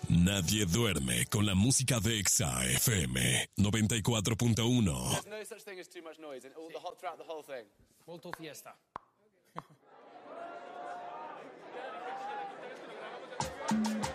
Nadie duerme con la música de Exa FM 94.1. There's no such thing as too much noise throughout the whole thing. Molto fiesta.